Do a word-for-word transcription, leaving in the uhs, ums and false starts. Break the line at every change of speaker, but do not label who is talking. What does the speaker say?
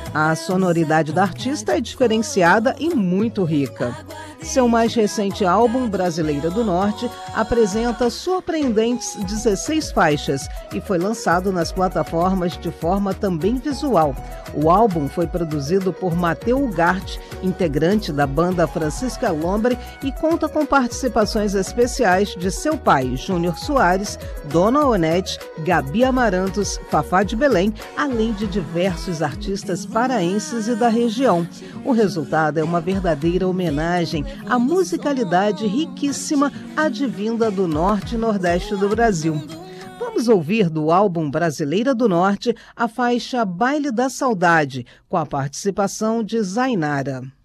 A sonoridade da artista é diferenciada e muito rica. Seu mais recente álbum, Brasileira do Norte, apresenta surpreendentes dezesseis faixas e foi lançado nas plataformas de forma também visual. O álbum foi produzido por Matteo Ugarte, integrante da banda Francisca Lombre, e conta com participações especiais de seu pai, Júnior Soares, Dona Onete, Gabi Amarantos, Fafá de Belém, além de diversos artistas paraenses e da região. O resultado é uma verdadeira homenagem à musicalidade riquíssima advinda do norte e nordeste do Brasil. Vamos ouvir do álbum Brasileira do Norte a faixa Baile da Saudade, com a participação de Zainara.